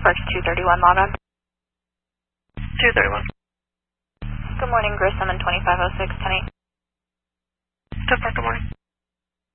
Parks 231 log on. 231. Good morning, Grissom and 2506, 10-8. 10 Park, good morning.